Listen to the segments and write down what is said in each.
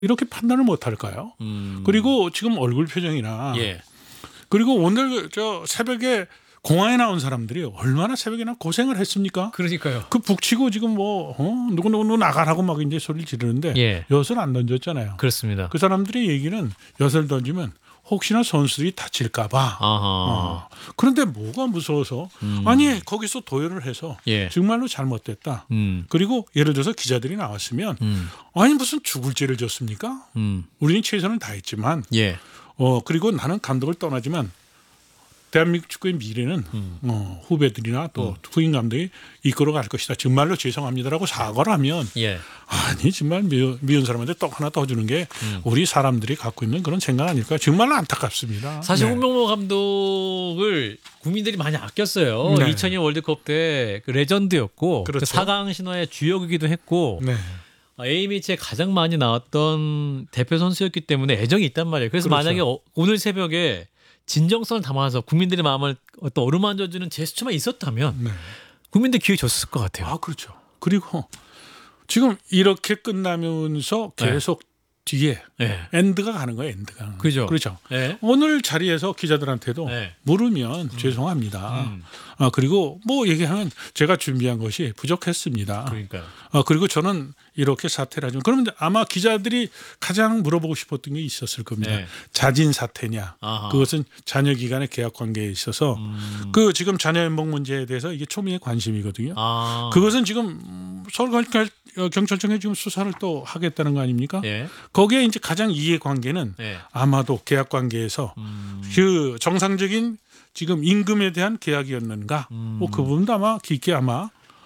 이렇게 판단을 못할까요? 그리고 지금 얼굴 표정이나 예. 그리고 오늘 저 새벽에 공항에 나온 사람들이 얼마나 새벽에나 고생을 했습니까? 그러니까요. 그 북치고 지금 뭐 누구 나가라고 막 이제 소리를 지르는데 예. 엿을 안 던졌잖아요. 그렇습니다. 그 사람들의 얘기는 엿을 던지면 혹시나 선수들이 다칠까봐. 아하. 그런데 뭐가 무서워서 아니 거기서 도열을 해서 예. 정말로 잘못됐다. 그리고 예를 들어서 기자들이 나왔으면 아니 무슨 죽을 죄를 졌습니까? 우리는 최선을 다했지만 예. 그리고 나는 감독을 떠나지만 대한민국 축구의 미래는 후배들이나 또 후임 감독이 이끌어 갈 것이다. 정말로 죄송합니다라고 사과를 하면 예. 아니 정말 미운 사람한테 떡 하나 더 주는 게 우리 사람들이 갖고 있는 그런 생각 아닐까. 정말로 안타깝습니다. 사실 네. 홍명보 감독을 국민들이 많이 아꼈어요. 네. 2002 월드컵 때 그 레전드였고 그렇죠. 4강 신화의 주역이기도 했고 네. A매치에 가장 많이 나왔던 대표 선수였기 때문에 애정이 있단 말이에요. 그래서 그렇죠. 만약에 오늘 새벽에 진정성을 담아서 국민들의 마음을 어떤 어루만져주는 제스처만 있었다면 네. 국민들 기회 줬을 것 같아요. 아 그렇죠. 그리고 지금 이렇게 끝나면서 계속 뒤에 네. 엔드가 가는 거예요. 엔드가. 그죠. 그렇죠. 네. 오늘 자리에서 기자들한테도 네. 물으면 죄송합니다. 그리고 뭐 얘기하면 제가 준비한 것이 부족했습니다. 그러니까요. 그리고 저는 이렇게 사퇴를 하죠. 그러면 아마 기자들이 가장 물어보고 싶었던 게 있었을 겁니다. 네. 자진 사퇴냐. 아하. 그것은 자녀 기간의 계약 관계에 있어서 그 지금 자녀 연봉 문제에 대해서 이게 초미의 관심이거든요. 아. 그것은 지금 서울 경찰청에 지금 수사를 또 하겠다는 거 아닙니까? 예. 거기에 이제 가장 이해 관계는 예. 아마도 계약 관계에서 그 정상적인 지금 임금에 대한 계약이었는가? 뭐 그 부분도 아마 깊게 아마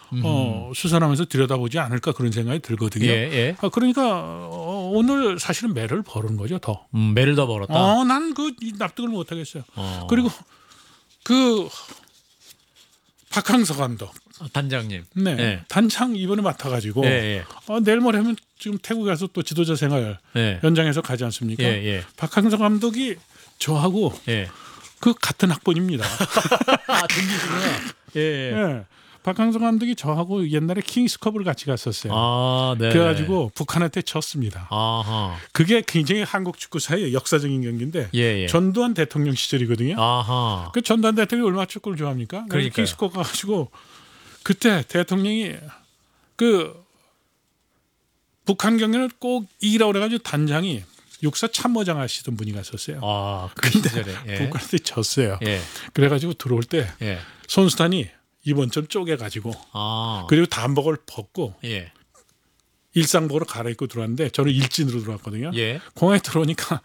수사를 하면서 들여다보지 않을까 그런 생각이 들거든요. 예. 예. 그러니까 오늘 사실은 매를 버는 거죠, 더. 매를 더 벌었다. 난 그 납득을 못 하겠어요. 그리고 그 박항서 감독. 단장님. 네. 예. 단창 이번에 맡아가지고 예. 내일 모레면 지금 태국에 가서 또 지도자 생활 예. 현장에서 가지 않습니까? 예. 박항서 감독이 저하고 예. 그 같은 학번입니다. 아, 등기시구나. 예. 예. 박항서 감독이 저하고 옛날에 킹스컵을 같이 갔었어요. 아, 네. 그래가지고 북한한테 졌습니다. 아하. 그게 굉장히 한국 축구사의 역사적인 경기인데 예. 전두환 대통령 시절이거든요. 아하. 그 전두환 대통령이 얼마나 축구를 좋아합니까? 그러니까요. 킹스컵 가가지고 그때 대통령이 그 북한 경기는 꼭 이기라고 그래가지고 단장이 육사 참모장 하시던 분이 갔었어요. 아, 그 시절에. 예. 북한한테 졌어요. 예. 그래가지고 들어올 때 예. 선수단이 이번처럼 쪼개가지고 아. 그리고 담복을 벗고 예. 일상복으로 갈아입고 들어왔는데 저는 일진으로 들어왔거든요. 예. 공항에 들어오니까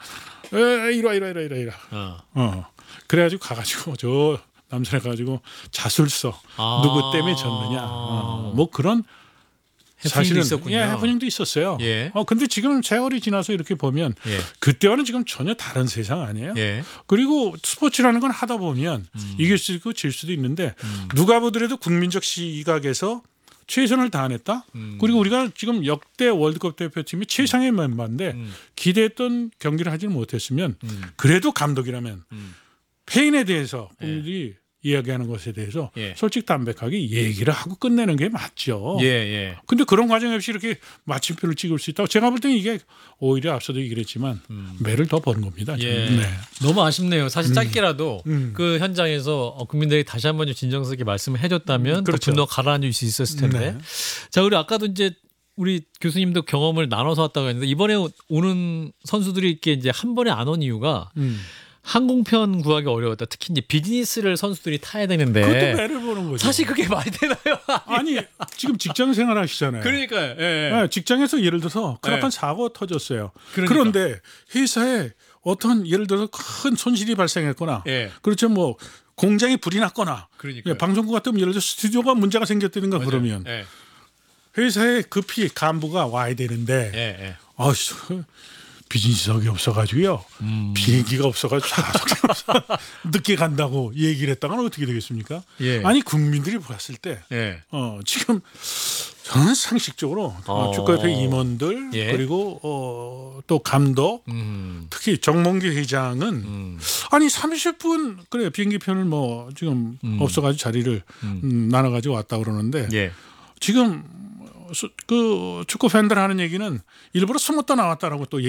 이리 와. 그래가지고 가가지고 저 남산에 가가지고 자술서 누구 때문에 졌느냐. 뭐 그런 해프닝도 있었군요. 해프닝도 있었어요. 예. 근데 지금 세월이 지나서 이렇게 보면 예. 그때와는 지금 전혀 다른 세상 아니에요. 예. 그리고 스포츠라는 건 하다 보면 이길 수도 있고 질 수도 있는데 누가 보더라도 국민적 시각에서 최선을 다하냈다. 그리고 우리가 지금 역대 월드컵 대표팀이 최상의 멤버인데 기대했던 경기를 하지는 못했으면 그래도 감독이라면 페인에 대해서 국민들이 이야기하는 것에 대해서 예. 솔직 담백하게 얘기를 하고 끝내는 게 맞죠. 예. 근데 그런 과정 없이 이렇게 마침표를 찍을 수 있다고 제가 볼 때는 이게 오히려 앞서도 얘기를 했지만 매를 더 버는 겁니다. 예. 네. 너무 아쉽네요. 사실 짧게라도 그 현장에서 국민들이 다시 한번 좀 진정성 있게 말씀을 해줬다면 그렇죠. 더 분노 가라앉을 수 있었을 텐데. 네. 자, 그리고 아까도 이제 우리 교수님도 경험을 나눠서 왔다고 했는데 이번에 오는 선수들이 이렇게 이제 한 번에 안 온 이유가 항공편 구하기 어려웠다. 특히 이제 비즈니스를 선수들이 타야 되는데. 그것도 매를 보는 거죠. 사실 그게 말이 되나요? 아니 지금 직장 생활 하시잖아요. 그러니까요. 네, 직장에서 예를 들어서 크나큰 예. 사고 터졌어요. 그러니까. 그런데 회사에 어떤 예를 들어서 큰 손실이 발생했거나 예. 그렇죠 뭐 공장에 불이 났거나 그러니까요. 방송국 같으면 예를 들어 스튜디오가 문제가 생겼다든가 맞아요. 그러면 예. 회사에 급히 간부가 와야 되는데 예. 비즈니스석이 없어가지고요. 비행기가 없어가지고 좌석이 없어. 늦게 간다고 얘기를 했다가는 어떻게 되겠습니까? 예. 아니 국민들이 봤을 때 예. 지금 저는 상식적으로 축구협회 임원들 예. 그리고 또 감독 특히 정몽기 회장은 아니 30분 그래 비행기편을 뭐 지금 없어가지고 자리를 나눠가지고 왔다 그러는데 예. 지금 그 축구 팬들 하는 얘기는 일부러 숨었다 나왔다라고 또